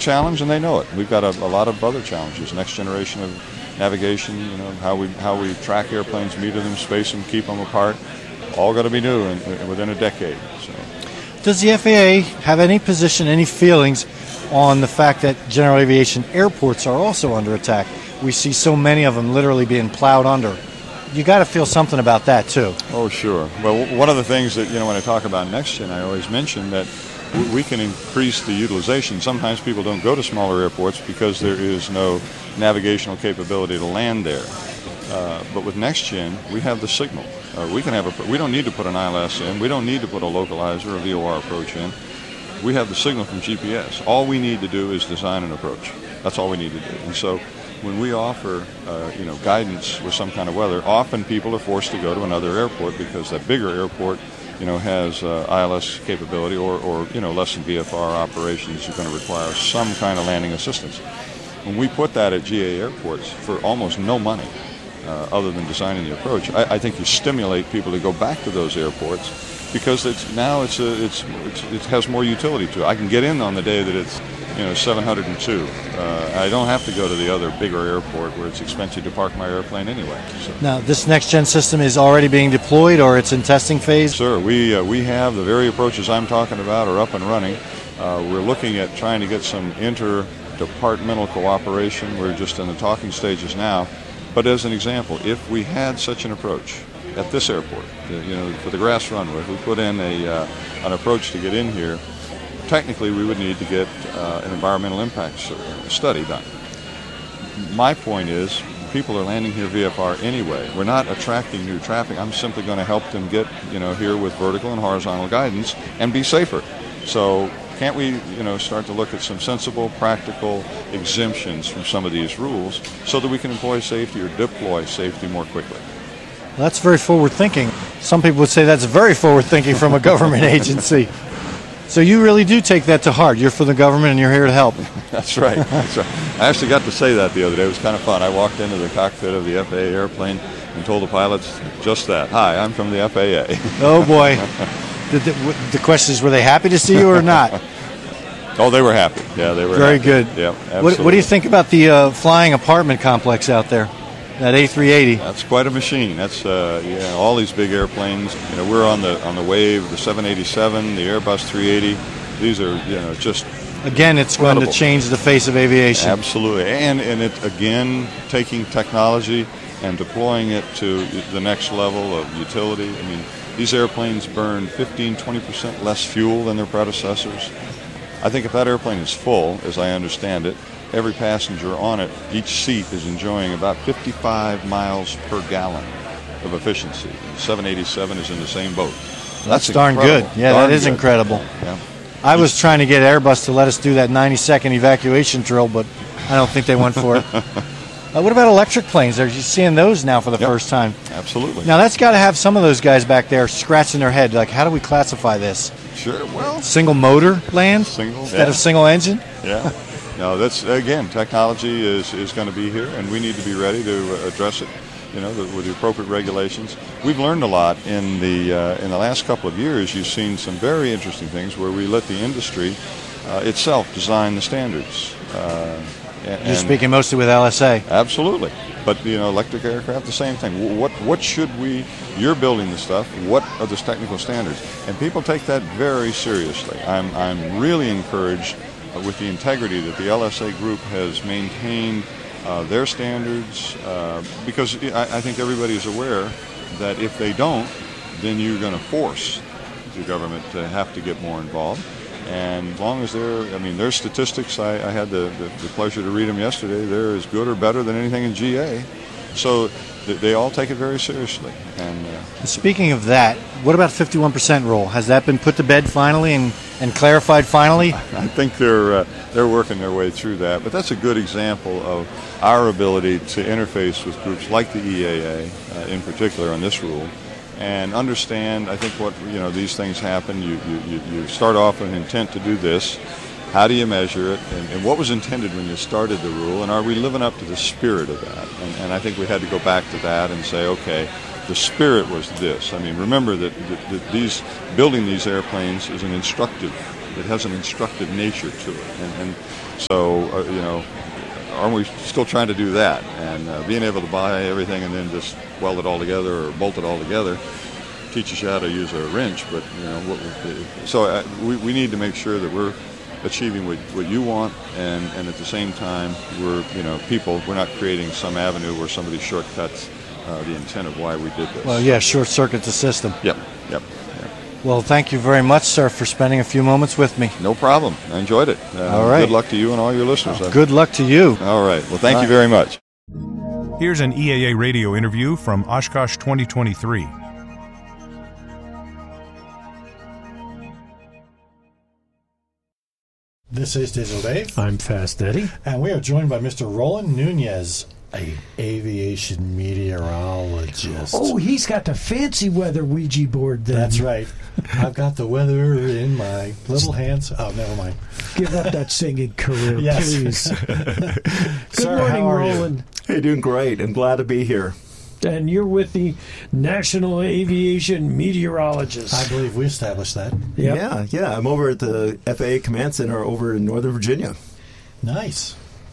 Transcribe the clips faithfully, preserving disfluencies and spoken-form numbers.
challenge, and they know it. We've got a, a lot of other challenges. Next generation of navigation, you know, how we how we track airplanes, meter them, space them, keep them apart. All got to be new in, in, within a decade. So. Does the F A A have any position, any feelings on the fact that general aviation airports are also under attack? We see so many of them literally being plowed under. You got to feel something about that too. Oh, sure. Well, one of the things that, you know, when I talk about NextGen, I always mention that we can increase the utilization. Sometimes people don't go to smaller airports because there is no navigational capability to land there. Uh, but with NextGen, we have the signal. Uh, we can have a. We don't need to put an I L S in. We don't need to put a localizer or a V O R approach in. We have the signal from G P S. All we need to do is design an approach. That's all we need to do. And so, when we offer, uh, you know, guidance with some kind of weather, often people are forced to go to another airport because that bigger airport, you know, has uh, I L S capability, or, or you know, less than V F R operations are going to require some kind of landing assistance. When we put that at G A airports for almost no money, uh, other than designing the approach, I, I think you stimulate people to go back to those airports because it's now it's a, it's, it's it has more utility to it. I can get in on the day that it's, you know, seven hundred two. Uh, I don't have to go to the other bigger airport where it's expensive to park my airplane anyway. So. Now, this next-gen system is already being deployed, or it's in testing phase? Sir, we uh, we have the very approaches I'm talking about are up and running. Uh, we're looking at trying to get some interdepartmental cooperation. We're just in the talking stages now. But as an example, if we had such an approach at this airport, you know, for the grass runway, if we put in a uh, an approach to get in here, technically we would need to get uh, an environmental impact study done. My point is, people are landing here V F R anyway. We're not attracting new traffic. I'm simply going to help them get, you know, here with vertical and horizontal guidance and be safer. So can't we, you know, start to look at some sensible, practical exemptions from some of these rules so that we can employ safety or deploy safety more quickly? Well, that's very forward-thinking. Some people would say that's very forward-thinking from a government agency. So you really do take that to heart. You're for the government and you're here to help. That's right. That's right. I actually got to say that the other day. It was kind of fun. I walked into the cockpit of the F A A airplane and told the pilots just that. Hi, I'm from the F A A. Oh, boy. the, the, the question is, were they happy to see you or not? Oh, they were happy. Yeah, they were Very happy. good. Yeah, absolutely. What, what do you think about the uh, flying apartment complex out there? That A three eighty. That's quite a machine. That's uh, yeah, all these big airplanes. You know, we're on the on the wave. The seven eighty-seven, the Airbus three eighty. These are, you know, just again. It's incredible. Going to change the face of aviation. Absolutely, and and it again taking technology and deploying it to the next level of utility. I mean, these airplanes burn fifteen, twenty percent less fuel than their predecessors. I think if that airplane is full, as I understand it, every passenger on it, each seat is enjoying about fifty-five miles per gallon of efficiency. The seven eighty-seven is in the same boat. That's, That's darn good. Yeah, darn that is good. Incredible. Yeah. I was trying to get Airbus to let us do that ninety-second evacuation drill, but I don't think they went for it. uh, what about electric planes? Are you seeing those now for the yep. first time? Absolutely. Now, that's got to have some of those guys back there scratching their head, like, how do we classify this? Sure, well... Single motor land single, instead yeah. of single engine? Yeah. No, that's, again, technology is, is going to be here, and we need to be ready to uh, address it, you know, the, with the appropriate regulations. We've learned a lot in the uh, in the last couple of years. You've seen some very interesting things where we let the industry uh, itself design the standards. Uh, and, You're speaking mostly with L S A. Absolutely. But, you know, electric aircraft, the same thing. What what should we, you're building the stuff, what are the technical standards? And people take that very seriously. I'm I'm really encouraged with the integrity that the L S A group has maintained uh, their standards, uh, because I, I think everybody is aware that if they don't, then you're going to force the government to have to get more involved. And as long as they're, I mean, their statistics, I, I had the, the, the pleasure to read them yesterday, they're as good or better than anything in G A. So th- they all take it very seriously. And uh, speaking of that, what about fifty-one percent rule? Has that been put to bed finally and, and clarified finally? I think they're uh, they're working their way through that. But that's a good example of our ability to interface with groups like the E A A, uh, in particular on this rule, and understand, I think, what, you know, these things happen. You you, you start off with an intent to do this. How do you measure it? And, and what was intended when you started the rule? And are we living up to the spirit of that? And, and I think we had to go back to that and say, okay, the spirit was this. I mean, remember that, that, that these building these airplanes is an instructive it has an instructive nature to it. And, and so, uh, you know, aren't we still trying to do that? And uh, being able to buy everything and then just weld it all together or bolt it all together teaches you how to use a wrench. But, you know, what, so uh, we, we need to make sure that we're achieving what, what you want, and, and at the same time, we're, you know, people, we're not creating some avenue where somebody shortcuts uh, the intent of why we did this. Well, yeah, short circuit the system. Yep, yep, yep. Well, thank you very much, sir, for spending a few moments with me. No problem. I enjoyed it. Uh, all right. Good luck to you and all your listeners. Oh, good luck to you. All right. Well, thank all you very much. Here's an E A A radio interview from Oshkosh twenty twenty-three. This is Digital Dave. I'm Fast Eddie. And we are joined by Mister Roland Nunez, a aviation meteorologist. Oh, he's got the fancy weather Ouija board then. That's right. I've got the weather in my little hands. Oh, never mind. Give up that singing career, yes. please. Good Sir, morning, how are Roland. You? Hey, doing great. I'm glad to be here. And you're with the National Aviation Meteorologists. I believe we established that. Yep. Yeah, yeah. I'm over at the F A A Command Center over in Northern Virginia. Nice.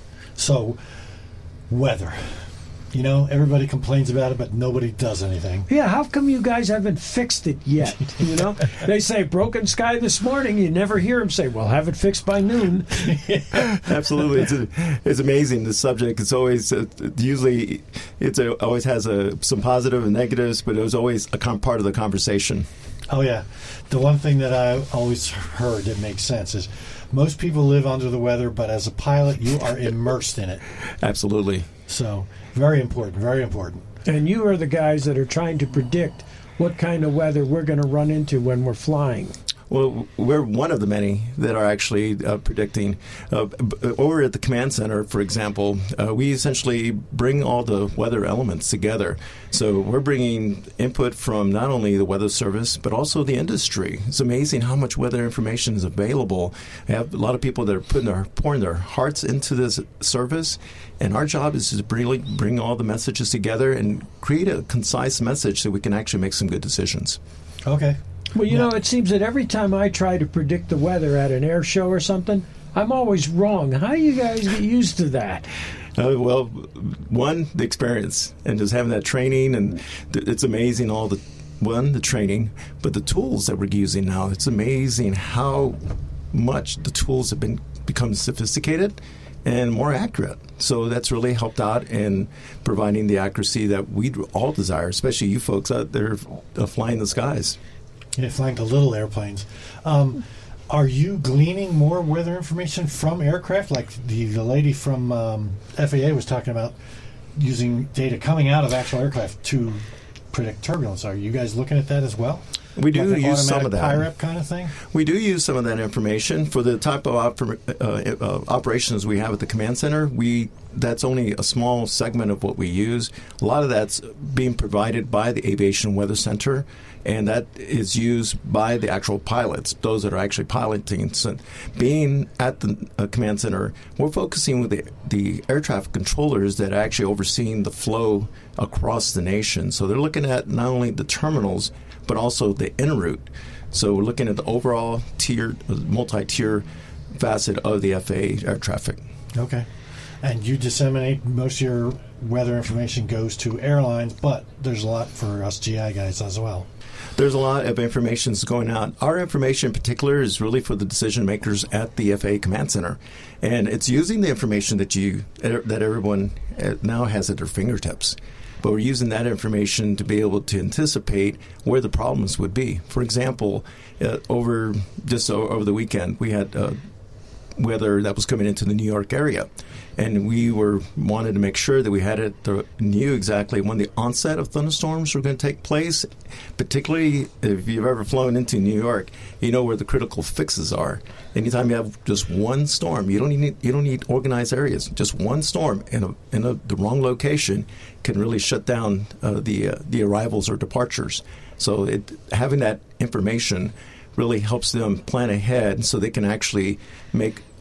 So, weather. You know, everybody complains about it, but nobody does anything. Yeah, how come you guys haven't fixed it yet? You know, they say broken sky this morning. You never hear them say, well, have it fixed by noon. Absolutely. It's a, it's amazing, the subject. It's always, uh, usually, it's a, always has a, some positive and negatives, but it was always a com- part of the conversation. Oh, yeah. The one thing that I always heard that makes sense is most people live under the weather, but as a pilot, you are immersed in it. Absolutely. So, very important, very important. And you are the guys that are trying to predict what kind of weather we're going to run into when we're flying. Well, we're one of the many that are actually uh, predicting. Uh, over at the command center, for example, uh, we essentially bring all the weather elements together. So we're bringing input from not only the Weather Service, but also the industry. It's amazing how much weather information is available. I have a lot of people that are putting their, pouring their hearts into this service, and our job is to really bring all the messages together and create a concise message so we can actually make some good decisions. Okay. Well, you know, it seems that every time I try to predict the weather at an air show or something, I'm always wrong. How do you guys get used to that? Uh, well, one, the experience and just having that training, and th- it's amazing all the, one, the training, but the tools that we're using now, it's amazing how much the tools have been become sophisticated and more accurate. So that's really helped out in providing the accuracy that we all desire, especially you folks out there uh, flying the skies. Yeah, flying the little airplanes. Um, are you gleaning more weather information from aircraft? Like the, the lady from um, F A A was talking about using data coming out of actual aircraft to predict turbulence. Are you guys looking at that as well? We do like use some of that. P I R E P kind of thing? We do use some of that information for the type of oper- uh, uh, operations we have at the command center. We that's only a small segment of what we use. A lot of that's being provided by the Aviation Weather Center, and that is used by the actual pilots, those that are actually piloting. So being at the uh, command center, we're focusing with the, the air traffic controllers that are actually overseeing the flow across the nation. So they're looking at not only the terminals, but also the en route. So we're looking at the overall tier, multi-tier facet of the F A A air traffic. Okay. And you disseminate most of your weather information goes to airlines, but there's a lot for us G I guys as well. There's a lot of information that's going out. Our information in particular is really for the decision makers at the F A A Command Center. And it's using the information that you that everyone now has at their fingertips. But we're using that information to be able to anticipate where the problems would be. For example, uh, over just over the weekend, we had uh, weather that was coming into the New York area. And we were wanted to make sure that we had it the, knew exactly when the onset of thunderstorms were going to take place. Particularly if you've ever flown into New York, you know where the critical fixes are. Anytime you have just one storm, you don't need you don't need organized areas. Just one storm in a, in a, the wrong location can really shut down uh, the uh, the arrivals or departures. So it, having that information really helps them plan ahead so they can actually make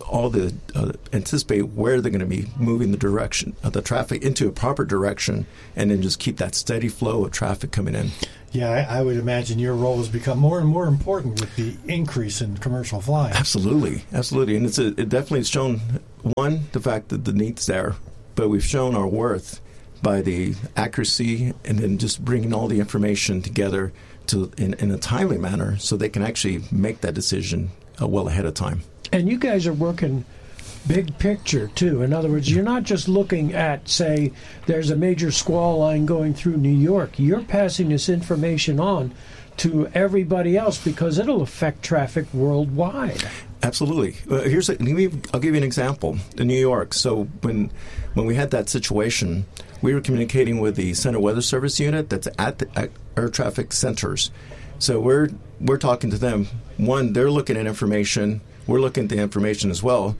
all the uh, anticipate where they're going to be moving the direction of the traffic into a proper direction, and then just keep that steady flow of traffic coming in. Yeah, I, I would imagine your role has become more and more important with the increase in commercial flying. Absolutely, absolutely, and it's a, it definitely has shown, one, the fact that the need's there, but we've shown our worth by the accuracy and then just bringing all the information together to in, in a timely manner so they can actually make that decision uh, well ahead of time. And you guys are working big picture, too. In other words, you're not just looking at, say, there's a major squall line going through New York. You're passing this information on to everybody else because it'll affect traffic worldwide. Absolutely. Uh, here's a, I'll give you an example. In New York, so when when we had that situation, we were communicating with the Center Weather Service unit that's at the at air traffic centers. So we're we're talking to them. One, they're looking at information. We're looking at the information as well,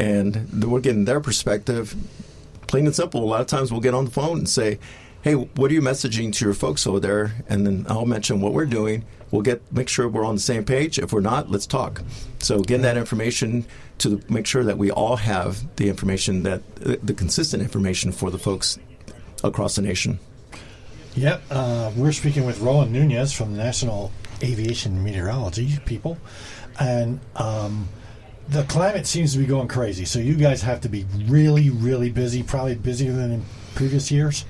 and we're getting their perspective. Plain and simple. A lot of times we'll get on the phone and say, "Hey, what are you messaging to your folks over there?" And then I'll mention what we're doing. We'll get make sure we're on the same page. If we're not, let's talk. So getting that information to make sure that we all have the information that uh, the consistent information for the folks across the nation. Yep. Uh, we're speaking with Roland Nunez from the National Aviation Meteorology people. And um, the climate seems to be going crazy. So you guys have to be really, really busy, probably busier than in previous years.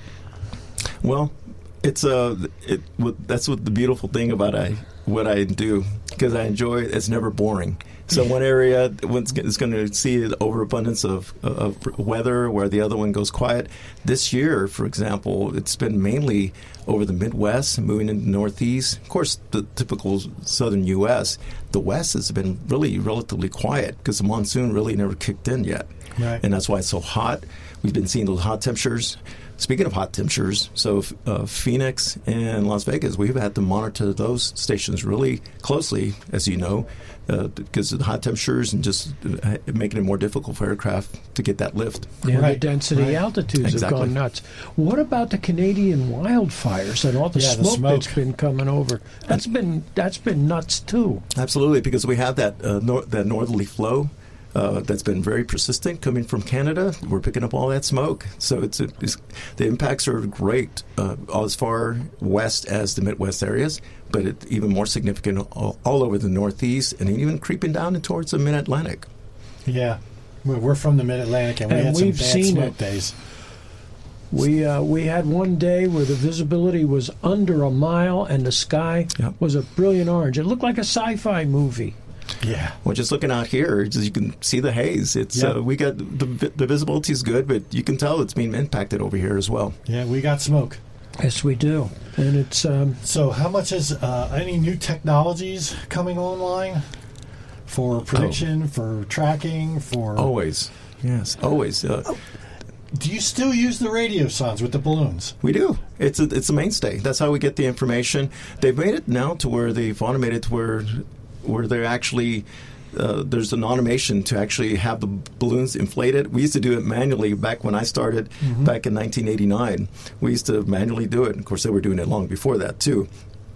Well, it's uh, it, that's what the beautiful thing about I what I do, because I enjoy it. It's never boring. So one area is going to see an overabundance of, of weather where the other one goes quiet. This year, for example, it's been mainly over the Midwest, moving into the Northeast. Of course, the typical southern U S The West has been really relatively quiet because the monsoon really never kicked in yet. Right. And that's why it's so hot. We've been seeing those hot temperatures. Speaking of hot temperatures, so uh, Phoenix and Las Vegas, we've had to monitor those stations really closely, as you know, uh, because of the hot temperatures and just uh, making it more difficult for aircraft to get that lift. Yeah, Right, the density right. altitudes Exactly. have gone nuts. What about the Canadian wildfires and all the, Yeah, the smoke, smoke. that's been coming over? That's been that's been nuts too. Absolutely, because we have that uh, nor- that northerly flow uh, that's been very persistent coming from Canada. We're picking up all that smoke, so it's, it's the impacts are great uh, as far west as the Midwest areas, but it's even more significant all, all over the Northeast and even creeping down towards the Mid-Atlantic. Yeah. We're we're from the Mid-Atlantic, and we And had some we've bad seen smoke it. days. We uh, we had one day where the visibility was under a mile and the sky Yep. was a brilliant orange. It looked like a sci-fi movie. Yeah. Well, just looking out here, just, you can see the haze. It's Yep. uh, we got the, the visibility is good, but you can tell it's being impacted over here as well. Yeah, we got smoke. Yes, we do. And it's um, So how much is uh, any new technologies coming online for prediction, for tracking, for... Always, yes, always. Uh, Do you still use the radio sons with the balloons? We do. It's a, it's a mainstay. That's how we get the information. They've made it now to where they've automated to where where they're actually uh, there's an automation to actually have the balloons inflated. We used to do it manually back when I started Mm-hmm. back in nineteen eighty-nine. We used to manually do it. Of course, they were doing it long before that too.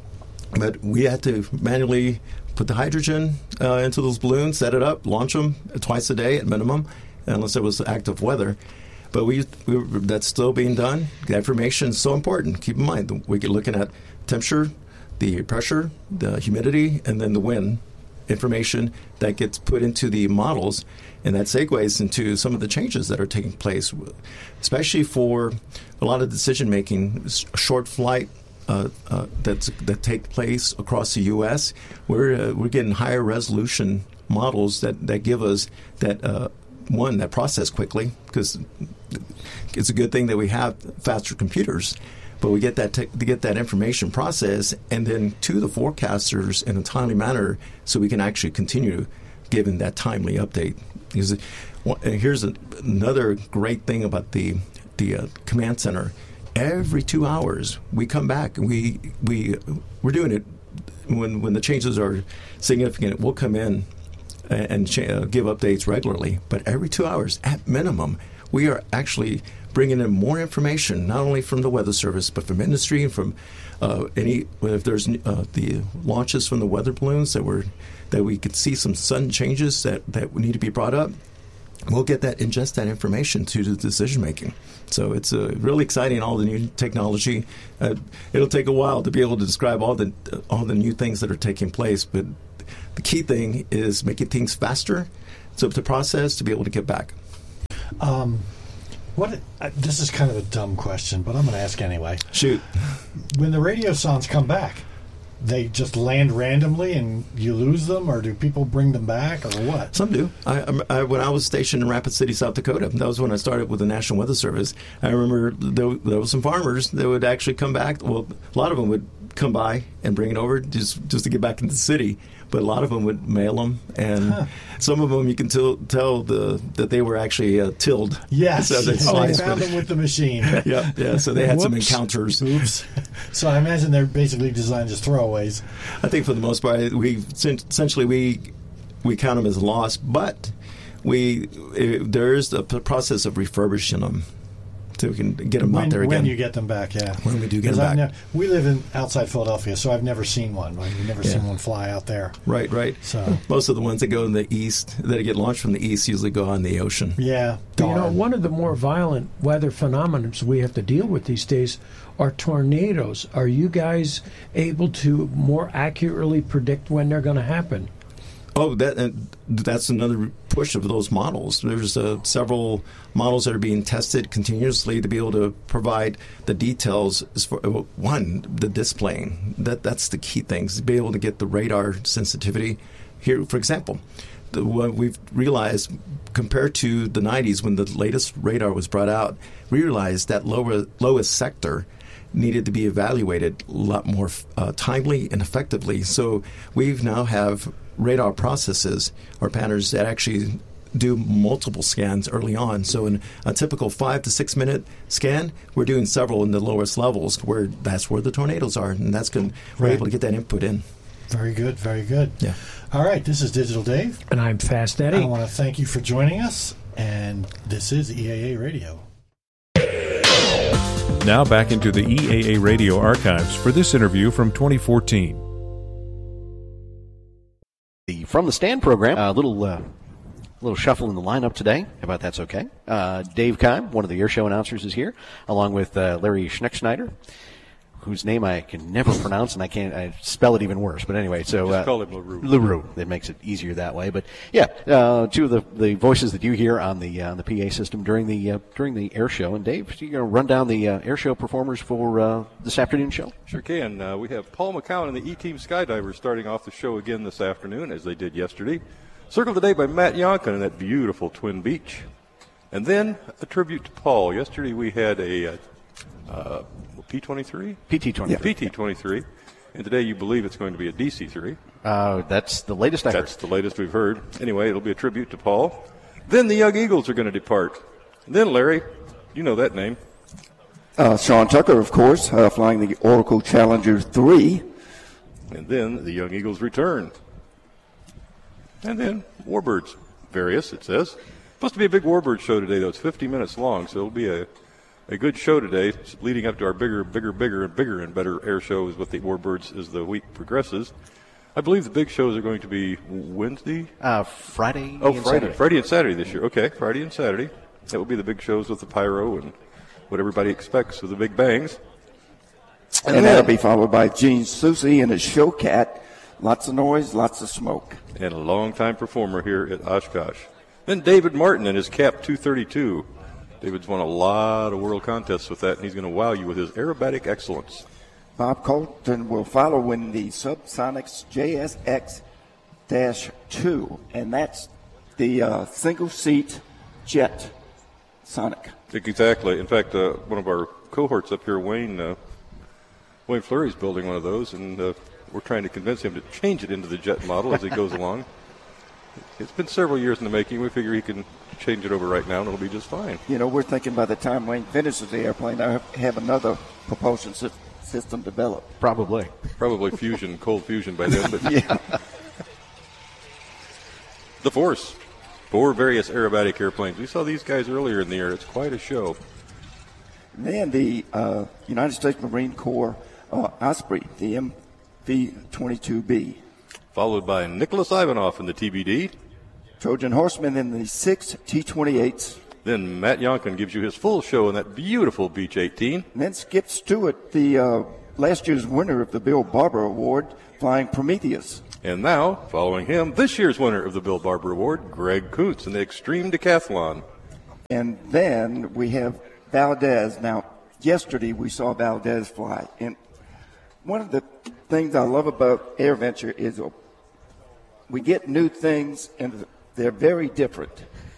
But we had to manually put the hydrogen uh, into those balloons, set it up, launch them twice a day at minimum, unless there was active weather. But we, we that's still being done. The information is so important. Keep in mind, we're looking at temperature, the pressure, the humidity, and then the wind information that gets put into the models, and that segues into some of the changes that are taking place, especially for a lot of decision-making, short flight uh, uh, that's, that take place across the U S We're, uh, we're getting higher resolution models that, that give us that uh, one, that process quickly, because it's a good thing that we have faster computers, but we get that te- to get that information processed and then to the forecasters in a timely manner so we can actually continue giving that timely update. Because it, well, and here's a, another great thing about the the uh, command center. Every two hours we come back and we we we're doing it when when the changes are significant. We'll come in and ch- uh, give updates regularly, but every two hours at minimum, we are actually bringing in more information, not only from the Weather Service, but from industry and from uh, any, if there's uh, the launches from the weather balloons that were, that we could see some sudden changes that, that need to be brought up. We'll get that, ingest that information to the decision making. So it's uh, really exciting, all the new technology. Uh, it'll take a while to be able to describe all the uh, all the new things that are taking place, but the key thing is making things faster, so to process, to be able to get back. Um, what? Uh, this is kind of a dumb question, but I'm going to ask anyway. Shoot. When the radio sounds come back, they just land randomly and you lose them, or do people bring them back, or what? Some do. I, I, when I was stationed in Rapid City, South Dakota, that was when I started with the National Weather Service. I remember there, there were some farmers that would actually come back. Well, a lot of them would come by and bring it over just just to get back into the city. But a lot of them would mail them, and huh. some of them you can tell, tell the that they were actually uh, tilled. Yes, so they oh, I found them with the machine. yeah, yeah. So they had Whoops. some encounters. Oops. So I imagine they're basically designed as throwaways. I think for the most part, we essentially we we count them as lost, but we it, there is a process of refurbishing them. So we can get them when, out there again. When you get them back, yeah. When we do get them back. Ne- we live in outside Philadelphia, so I've never seen one. I've never yeah. seen one fly out there. Right, right. So most of the ones that go in the east, that get launched from the east, usually go on the ocean. Yeah. You know, one of the more violent weather phenomena we have to deal with these days are tornadoes. Are you guys able to more accurately predict when they're going to happen? Oh, that uh, that's another push of those models. There's uh, several models that are being tested continuously to be able to provide the details. As for uh, one, the displaying. That that's the key thing. Is to be able to get the radar sensitivity. Here, for example, the, what we've realized compared to the nineties when the latest radar was brought out, we realized that lower lowest sector needed to be evaluated a lot more uh, timely and effectively. So we've now have radar processes or patterns that actually do multiple scans early on. So in a typical five to six minute scan, we're doing several in the lowest levels where that's where the tornadoes are, and that's going we're right. able to get that input in. Very good, very good. Yeah. All right, this is Digital Dave. And I'm Fast Eddie. I want to thank you for joining us, and this is E A A Radio. Now back into the E A A Radio archives for this interview from twenty fourteen. The From the Stand program, a little uh, little shuffle in the lineup today. How about that's okay? Uh, Dave Keim, one of the air show announcers, is here, along with uh, Larry Schneckschneider, whose name I can never pronounce, and I can't I spell it even worse. But anyway, so Just uh, call him LaRue. LaRue. That makes it easier that way. But yeah, uh, two of the, the voices that you hear on the uh, on the P A system during the uh, during the air show. And Dave, you're going to run down the uh, air show performers for uh, this afternoon show. Sure can. Uh, we have Paul McCowan and the E-Team Skydivers starting off the show again this afternoon, as they did yesterday. Circled today by Matt Yonkin in that beautiful Twin Beach. And then a tribute to Paul. Yesterday we had a uh, uh, P twenty-three? P T twenty-three. P T twenty-three. And today you believe it's going to be a D C three. Uh, that's the latest I heard. That's the latest we've heard. Anyway, it'll be a tribute to Paul. Then the Young Eagles are going to depart. And then, Larry, you know that name. Uh, Sean Tucker, of course, uh, flying the Oracle Challenger three. And then the Young Eagles return. And then Warbirds. Various, it says. Supposed to be a big Warbird show today, though. It's fifty minutes long, so it'll be a, a good show today, leading up to our bigger, bigger, bigger, and bigger and better air shows with the Warbirds as the week progresses. I believe the big shows are going to be Wednesday? Uh, Friday Oh, and Friday. Saturday. Friday and Saturday this year. Okay, Friday and Saturday. That will be the big shows with the pyro and what everybody expects with the big bangs. And, and that'll be followed by Gene Susi and his show cat. Lots of noise, lots of smoke. And a longtime performer here at Oshkosh. Then David Martin and his Cap two thirty-two. David's won a lot of world contests with that, and he's going to wow you with his aerobatic excellence. Bob Colton will follow in the Subsonics J S X two, and that's the uh, single-seat jet Sonic. Exactly. In fact, uh, one of our cohorts up here, Wayne uh, Wayne Fleury's building one of those, and uh, we're trying to convince him to change it into the jet model as he goes along. It's been several years in the making. We figure he can change it over right now, and it'll be just fine. You know, we're thinking by the time Wayne finishes the airplane, I have another propulsion sy- system developed. Probably. Probably fusion, cold fusion by then. But yeah. The Force. Four various aerobatic airplanes. We saw these guys earlier in the year. It's quite a show. And then the uh, United States Marine Corps uh, Osprey, the M V twenty-two B. Followed by Nicholas Ivanov in the T B D. Trojan Horseman in the six T twenty-eights. Then Matt Yonkin gives you his full show in that beautiful Beech eighteen. And then Skip Stewart, the uh, last year's winner of the Bill Barber Award, flying Prometheus. And now, following him, this year's winner of the Bill Barber Award, Greg Kuntz in the Extreme Decathlon. And then we have Valdez. Now, yesterday we saw Valdez fly. And one of the things I love about AirVenture is we get new things, and they're very different.